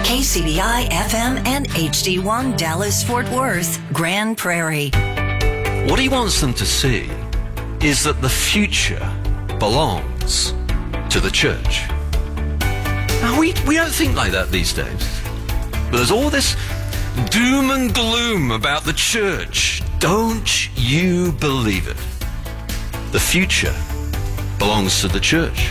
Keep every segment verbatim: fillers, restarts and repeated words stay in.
K C B I F M and H D one Dallas-Fort Worth, Grand Prairie. What he wants them to see is that the future belongs to the church. Now, we, we don't think like that these days. But there's all this doom and gloom about the church. Don't you believe it? The future belongs to the church.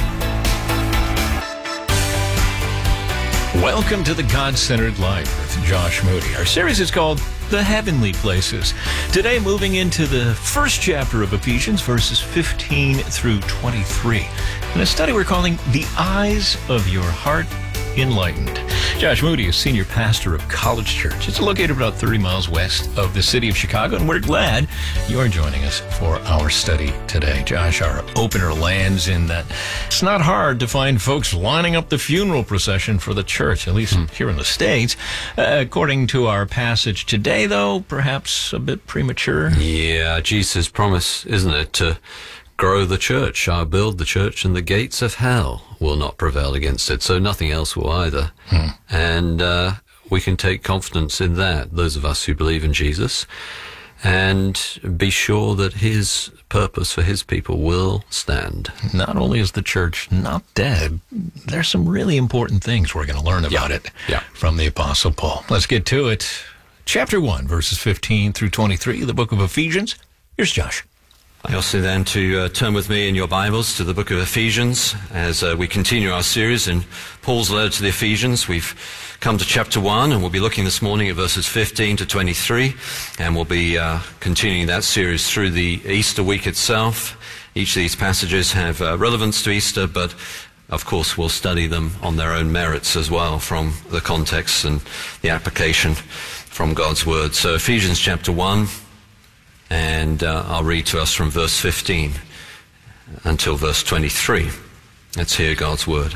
Welcome to the God-Centered Life with Josh Moody. Our series is called The Heavenly Places. Today, moving into the first chapter of Ephesians, verses fifteen through twenty-three. In a study we're calling The Eyes of Your Heart Enlightened. Josh Moody is senior pastor of College Church. It's located about thirty miles west of the city of Chicago, and we're glad you're joining us for our study today. Josh, our opener lands in that it's not hard to find folks lining up the funeral procession for the church, at least hmm. here in the States. Uh, according to our passage today, though, perhaps a bit premature. Yeah, Jesus' promise, isn't it, to grow the church. I'll build the church, and the gates of hell will not prevail against it. So nothing else will either. Hmm. And uh, we can take confidence in that, those of us who believe in Jesus, and be sure that his purpose for his people will stand. Not only is the church not dead, there's some really important things we're going to learn about yeah. it yeah. from the Apostle Paul. Let's get to it. Chapter one, verses fifteen through twenty-three, the book of Ephesians. Here's Josh. I also then to uh, turn with me in your Bibles to the book of Ephesians as uh, we continue our series in Paul's letter to the Ephesians. We've come to chapter one, and we'll be looking this morning at verses fifteen to twenty-three, and we'll be uh, continuing that series through the Easter week itself. Each of these passages have uh, relevance to Easter, but of course we'll study them on their own merits as well from the context and the application from God's Word. So Ephesians chapter one. And uh, I'll read to us from verse fifteen until verse twenty-three. Let's hear God's word.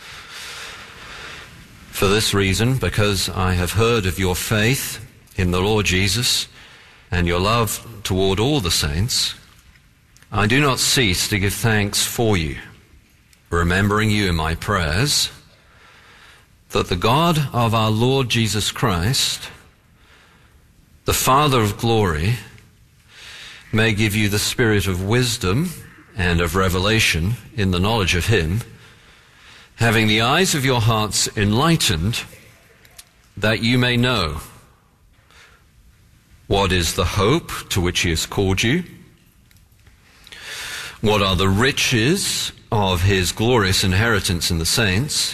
For this reason, because I have heard of your faith in the Lord Jesus and your love toward all the saints, I do not cease to give thanks for you, remembering you in my prayers, that the God of our Lord Jesus Christ, the Father of glory, may give you the spirit of wisdom and of revelation in the knowledge of him, having the eyes of your hearts enlightened, that you may know what is the hope to which he has called you, what are the riches of his glorious inheritance in the saints,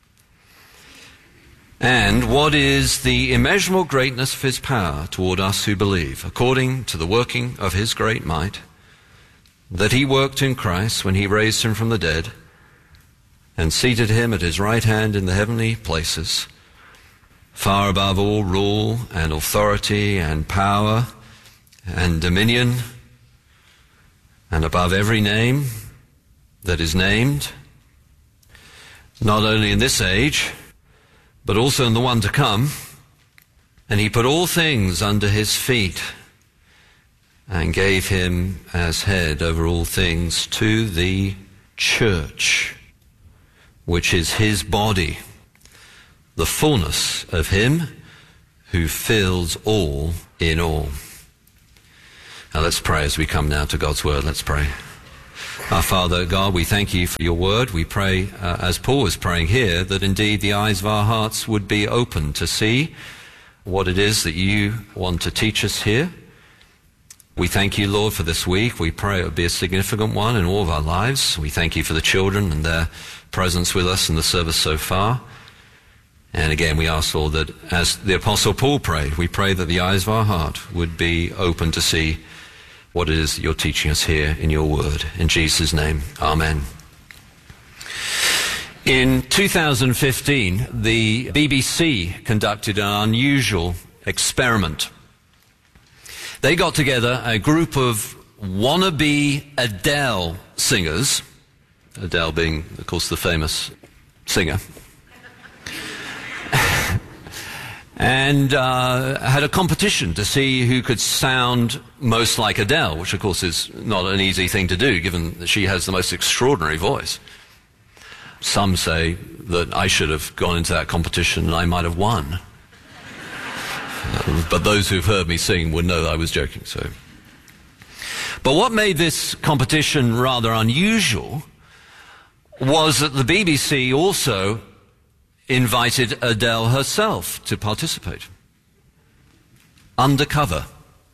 and what is the immeasurable greatness of his power toward us who believe, according to the working of his great might, that he worked in Christ when he raised him from the dead and seated him at his right hand in the heavenly places, far above all rule and authority and power and dominion, and above every name that is named, not only in this age, but also in the one to come. And he put all things under his feet and gave him as head over all things to the church, which is his body, the fullness of him who fills all in all. Now let's pray as we come now to God's word. Let's pray. Our Father God, we thank you for your word. We pray, uh, as Paul is praying here, that indeed the eyes of our hearts would be open to see what it is that you want to teach us here. We thank you, Lord, for this week. We pray it would be a significant one in all of our lives. We thank you for the children and their presence with us in the service so far. And again, we ask, Lord, that as the Apostle Paul prayed, we pray that the eyes of our heart would be open to see what it is that you're teaching us here in your word. In Jesus' name, amen. In two thousand fifteen, the B B C conducted an unusual experiment. They got together a group of wannabe Adele singers, Adele being, of course, the famous singer, and uh, had a competition to see who could sound most like Adele, which of course is not an easy thing to do, given that she has the most extraordinary voice. some say that I should have gone into that competition and I might have won. Uh, but those who've heard me sing would know that I was joking. So, but what made this competition rather unusual was that the B B C also invited Adele herself to participate. Undercover.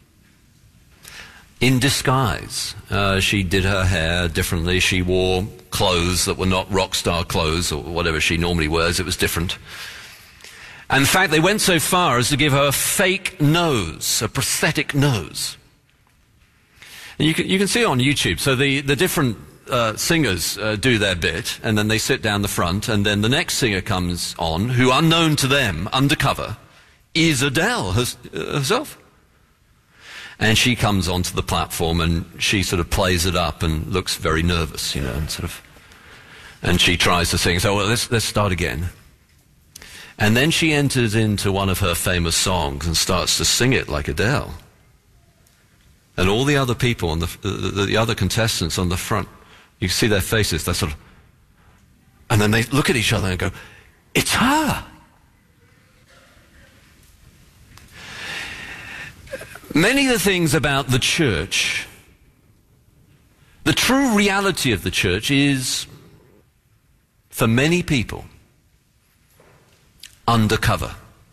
In disguise. Uh, she did her hair differently. She wore clothes that were not rock star clothes or whatever she normally wears. It was different. And in fact, they went so far as to give her a fake nose, a prosthetic nose. And you can, you can see it on YouTube. So the, the different uh, singers uh, do their bit, and then they sit down the front, and then the next singer comes on, who, unknown to them, undercover, is Adele herself. And she comes onto the platform, and she sort of plays it up and looks very nervous, you know, and sort of, and she tries to sing. So well, let's let's start again. And then she enters into one of her famous songs and starts to sing it like Adele. And all the other people on the the, the other contestants on the front, you can see their faces. They're sort of, and then they look at each other and go, "It's her." Many of the things about the church, the true reality of the church is, for many people, undercover,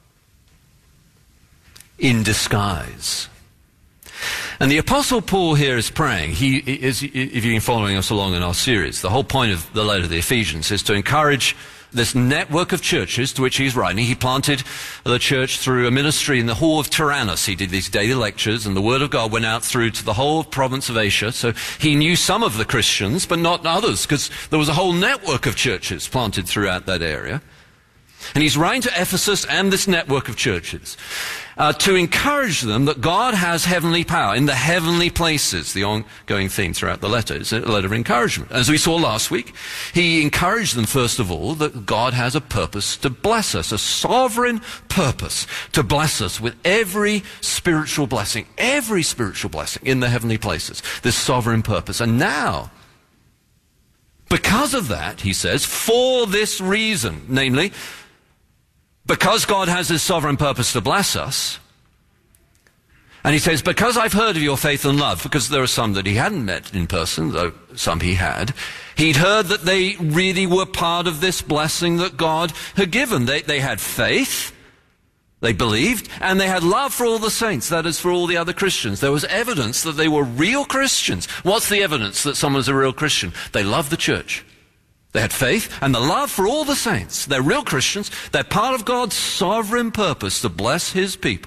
in disguise. And the Apostle Paul here is praying. He is, if you've been following us along in our series, the whole point of the letter to the Ephesians is to encourage this network of churches to which he's writing. He planted the church through a ministry in the hall of Tyrannus. He did these daily lectures, and the word of God went out through to the whole province of Asia. So he knew some of the Christians, but not others, because there was a whole network of churches planted throughout that area. And he's writing to Ephesus and this network of churches uh, to encourage them that God has heavenly power in the heavenly places. The ongoing theme throughout the letter is a letter of encouragement. As we saw last week, he encouraged them, first of all, that God has a purpose to bless us, a sovereign purpose to bless us with every spiritual blessing, every spiritual blessing in the heavenly places, this sovereign purpose. And now, because of that, he says, for this reason, namely, because God has this sovereign purpose to bless us, and he says, because I've heard of your faith and love, because there are some that he hadn't met in person, though some he had, he'd heard that they really were part of this blessing that God had given. They, they had faith, they believed, and they had love for all the saints, that is, for all the other Christians. There was evidence that they were real Christians. What's the evidence that someone's a real Christian? They love the church. They had faith and the love for all the saints. They're real Christians. They're part of God's sovereign purpose to bless his people.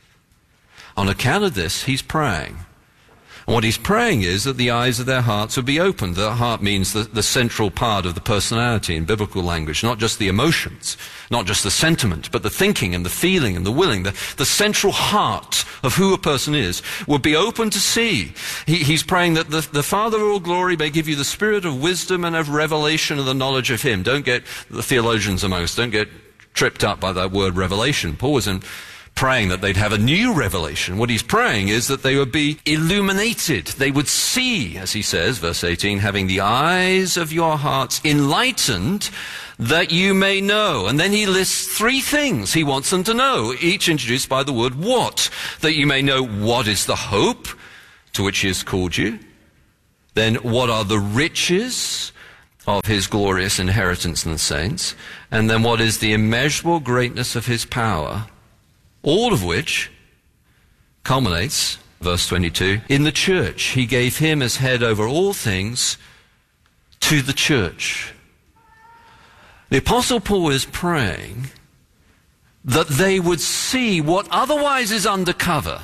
On account of this, he's praying. And what he's praying is that the eyes of their hearts would be opened. The heart means the, the central part of the personality in biblical language, not just the emotions, not just the sentiment, but the thinking and the feeling and the willing. The, the central heart of who a person is would be open to see. He, he's praying that the, the Father of all glory may give you the spirit of wisdom and of revelation and the knowledge of him. Don't get the theologians among us, don't get tripped up by that word revelation. Paul was in praying that they'd have a new revelation. What he's praying is that they would be illuminated. They would see, as he says, verse eighteen, having the eyes of your hearts enlightened, that you may know. And then he lists three things he wants them to know, each introduced by the word what. That you may know what is the hope to which he has called you. Then what are the riches of his glorious inheritance in the saints. And then what is the immeasurable greatness of his power, all of which culminates, verse twenty-two, in the church. He gave him as head over all things to the church. The Apostle Paul is praying that they would see what otherwise is undercover.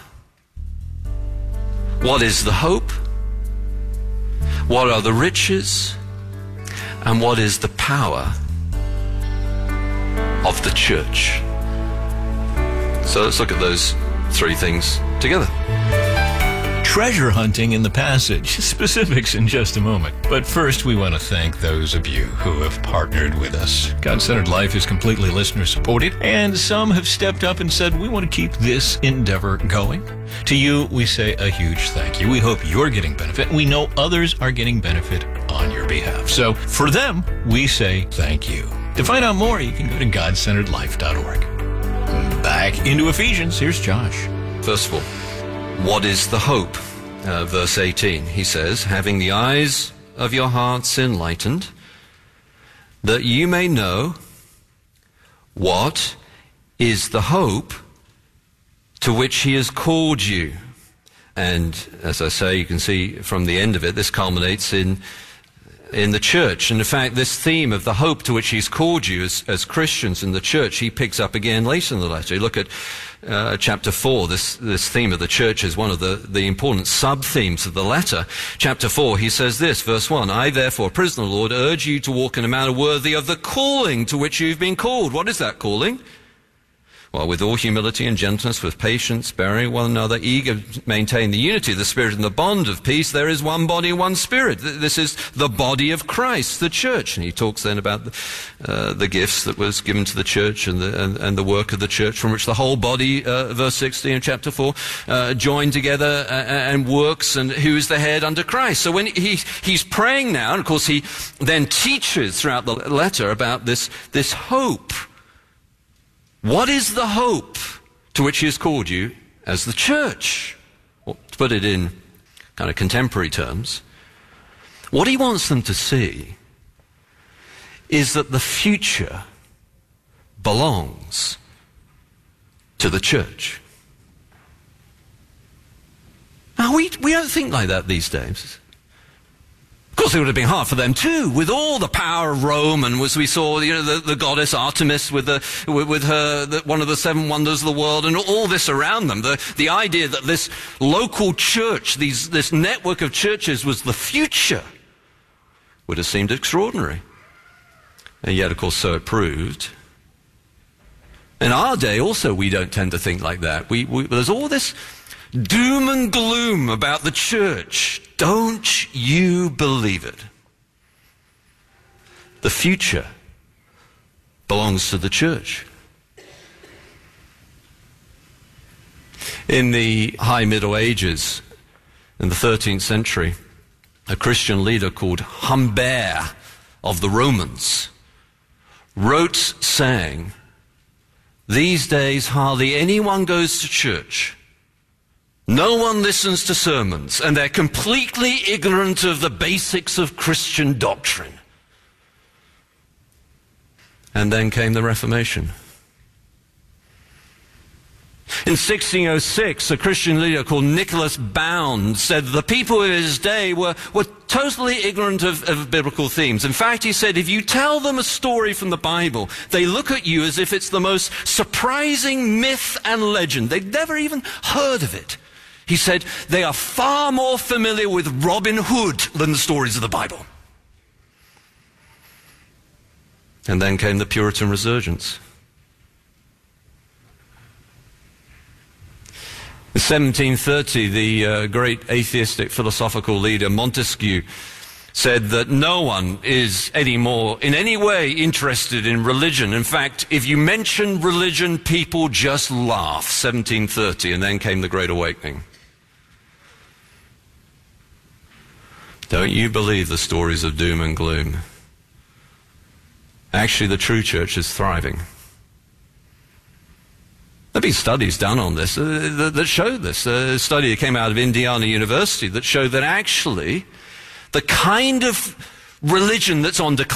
What is the hope? What are the riches? And what is the power of the church? So let's look at those three things together. Treasure hunting in the passage. Specifics in just a moment. But first, we want to thank those of you who have partnered with us. God-Centered Life is completely listener-supported, and some have stepped up and said, we want to keep this endeavor going. To you, we say a huge thank you. We hope you're getting benefit. We know others are getting benefit on your behalf. So for them, we say thank you. To find out more, you can go to god centered life dot org. Back into Ephesians. Here's Josh. First of all, what is the hope? Uh, verse eighteen, he says, having the eyes of your hearts enlightened, that you may know what is the hope to which he has called you. And as I say, you can see from the end of it, this culminates in in the church. And in fact, this theme of the hope to which he's called you as, as Christians in the church, he picks up again later in the letter. You look at uh, chapter four, this, this theme of the church is one of the, the important sub-themes of the letter. Chapter four, he says this, verse one, I therefore, prisoner of the Lord, urge you to walk in a manner worthy of the calling to which you've been called. What is that calling? Well, with all humility and gentleness, with patience, bearing one another, eager to maintain the unity of the Spirit and the bond of peace, there is one body, one Spirit. This is the body of Christ, the church. And he talks then about the, uh, the gifts that was given to the church and the, and, and the work of the church from which the whole body, uh, verse sixteen in chapter four, uh, joined together uh, and works, and who is the head under Christ. So when he, he's praying now, and of course he then teaches throughout the letter about this, this hope. What is the hope to which he has called you as the church? Well, to put it in kind of contemporary terms, what he wants them to see is that the future belongs to the church. Now, we, we don't think like that these days. Of course, it would have been hard for them too, with all the power of Rome, and as we saw, you know, the, the goddess Artemis with the with, with her the, one of the seven wonders of the world, and all this around them. The the idea that this local church, these this network of churches, was the future, would have seemed extraordinary, and yet, of course, so it proved. In our day, also, we don't tend to think like that. We, we there's all this doom and gloom about the church. Don't you believe it? The future belongs to the church. In the High Middle Ages, in the thirteenth century, a Christian leader called Humbert of the Romans wrote saying, these days hardly anyone goes to church. No one listens to sermons, and they're completely ignorant of the basics of Christian doctrine. And then came the Reformation. In sixteen oh six, a Christian leader called Nicholas Bound said the people of his day were, were totally ignorant of, of biblical themes. In fact, he said, if you tell them a story from the Bible, they look at you as if it's the most surprising myth and legend. They've never even heard of it. He said, they are far more familiar with Robin Hood than the stories of the Bible. And then came the Puritan resurgence. In seventeen thirty, the uh, great atheistic philosophical leader Montesquieu said that no one is anymore in any way interested in religion. In fact, if you mention religion, people just laugh. seventeen thirty, and then came the Great Awakening. Don't you believe the stories of doom and gloom? Actually, the true church is thriving. There have been studies done on this uh, that, that show this. A study that came out of Indiana University that showed that actually the kind of religion that's on decline